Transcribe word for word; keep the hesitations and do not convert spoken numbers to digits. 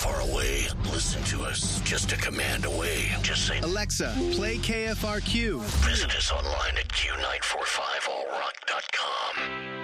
far away, listen to us just a command away. Just say, Alexa, play K F R Q. Visit us online at Q nine four five all rock dot com.